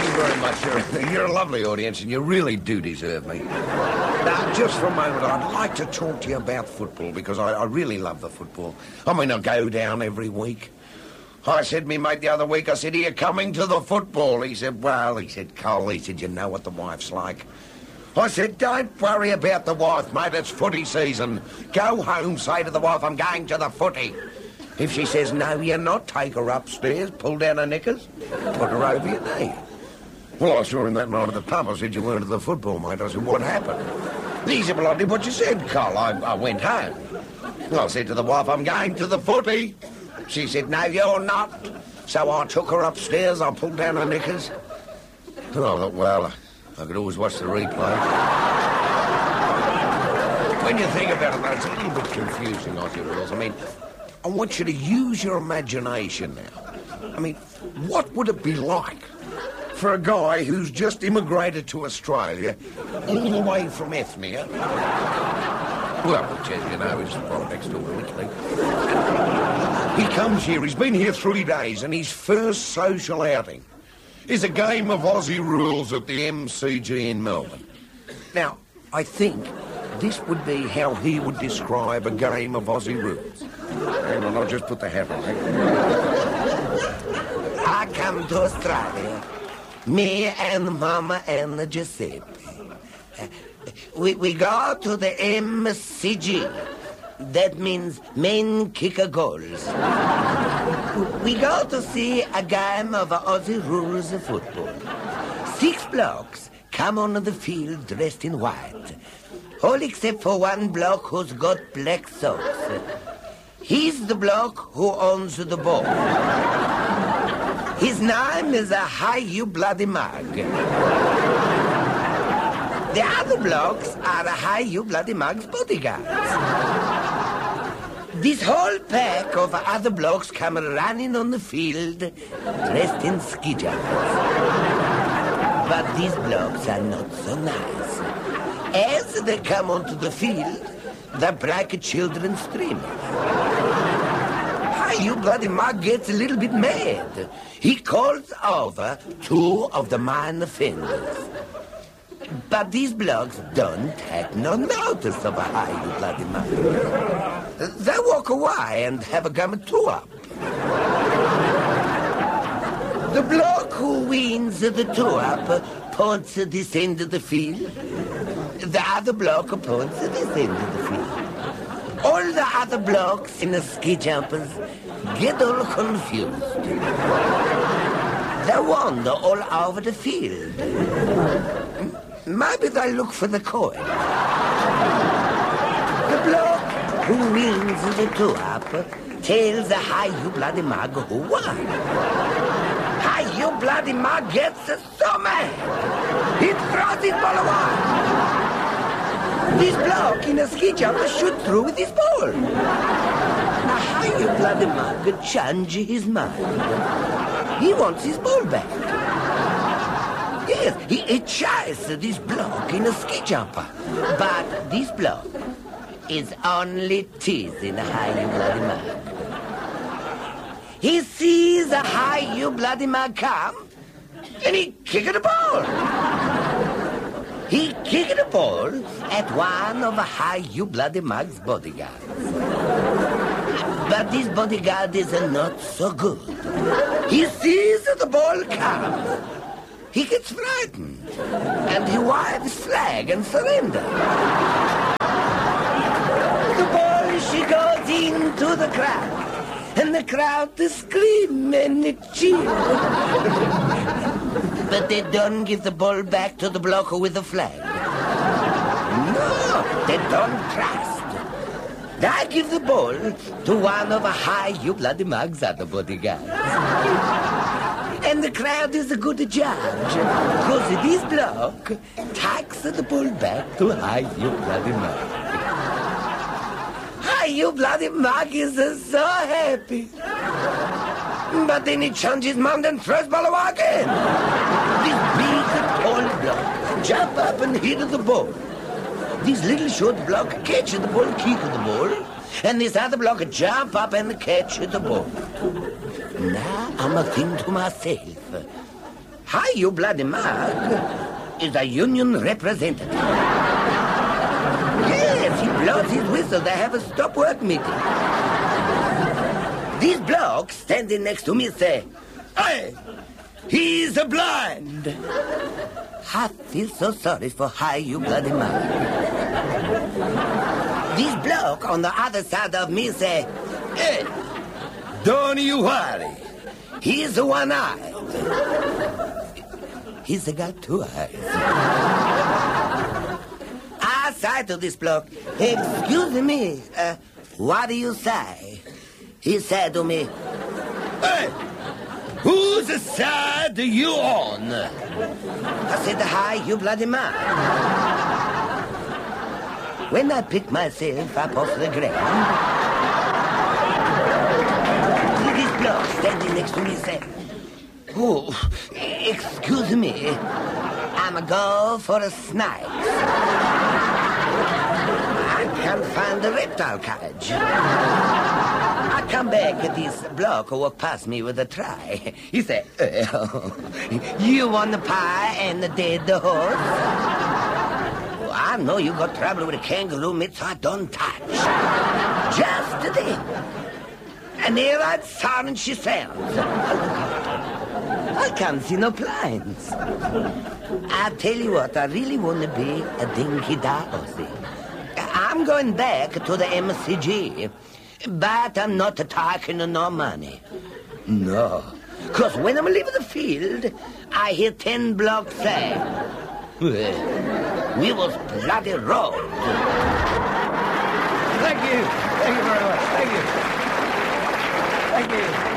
you very much. You're a lovely audience, and you really do deserve me. Now, just for a moment, I'd like to talk to you about football, because I really love the football. I mean, I go down every week. I said to me mate the other week, I said, are you coming to the football? He said, well, he said, Cole, he said, you know what the wife's like. I said, don't worry about the wife, mate, it's footy season. Go home, say to the wife, I'm going to the footy. If she says, no, you're not, take her upstairs, pull down her knickers, put her over your knee. Well, I saw him that night at the pub. I said, you weren't at the football, mate. I said, what happened? He said, well, I did what you said, Cole. I went home. Well, I said to the wife, I'm going to the footy. She said, no, you're not. So I took her upstairs, I pulled down her knickers. And I thought, well, I could always watch the replay. When you think about it, though, it's a little bit confusing, Aussie rules. I mean, I want you to use your imagination now. I mean, what would it be like for a guy who's just immigrated to Australia, all the way from Ethnia? Well, which, as you know, is right next door to Italy. He comes here, he's been here 3 days, and his first social outing is a game of Aussie rules at the MCG in Melbourne. Now, I think this would be how he would describe a game of Aussie rules. Hang on, I'll just put the hat on. I come to Australia, me and Mama and Giuseppe. We go to the MCG. That means men kick a goals. We go to see a game of Aussie rules of football. 6 blokes come on the field dressed in white. All except for one bloke who's got black socks. He's the bloke who owns the ball. His name is Hi You Bloody Mug. The other blokes are Hi You Bloody Mug's bodyguards. This whole pack of other blokes come running on the field dressed in ski jumpers. But these blokes are not so nice. As they come onto the field, the black children scream. Hi You Bloody Mug gets a little bit mad. He calls over 2 of the minor offenders. But these blokes don't take no notice of a Hi You Bloody Mug. They walk away and have a gum up. The bloke who wins the up points at this end of the field. The other bloke points at this end of the field. All the other blokes in the ski jumpers get all confused. They wander all over the field. Maybe they look for the coin. The bloke who wins the up tells the Hi You Bloody Mug who won. Hi You Bloody Mug gets so mad. He throws his ball away. This bloke in a ski jumper shoots through with his ball. Now Hi You Bloody Mug changes his mind. He wants his ball back. Yes, he chases this bloke in a ski jumper. But this bloke is only teasing Hi You Bloody Mug. He sees a Hi You Bloody Mug come, and he kicks the ball. He kicked the ball at one of Hi You Bloody Mug's bodyguards. But this bodyguard is not so good. He sees the ball come. He gets frightened, and he waves flag and surrender. The ball, she goes into the crowd, and the crowd scream and cheer. But they don't give the ball back to the bloke with the flag. No, they don't trust. They give the ball to one of Hi You Bloody Mug's other bodyguards. And the crowd is a good judge, because this bloke takes the ball back to Hi You Bloody Mug. Hi You Bloody Mug is so happy. But then he changes his mind and throws the ball away again. This big, tall bloke jump up and hit the ball. This little short bloke catches the ball, kick the ball, and this other bloke jump up and catch the ball. Now I'm a think to myself, Hi, you bloody mug is a union representative. Yes, he blows his whistle. They have a stop work meeting. These blokes standing next to me say, "Hey, he's a blind." I feel so sorry for Hi, you bloody mug. This bloke on the other side of me say, "Hey, don't you worry. He's one-eyed." He's got two eyes. I say to this bloke, "Excuse me, what do you say?" He said to me, "Hey, whose side are you on?" I said, "Hi, you bloody man." When I pick myself up off the ground, this bloke standing next to me said, "Oh, excuse me, I'm a go for a snake. I can't find the reptile cage." I come back at this bloke who walked past me with a tray. He said, "Oh, you want the pie and the dead horse?" "Oh, I know you got trouble with a kangaroo meat, so I don't touch." Just then, and here I'd sound she sounds. I can't see no blinds. I tell you what, I really want to be a dinky dorsey. I'm going back to the MCG, but I'm not taking no money. No, because when I'm leaving the field, I hear 10 blokes say, "Well, we was bloody robbed." Thank you. Thank you very much. Thank you. Thank you.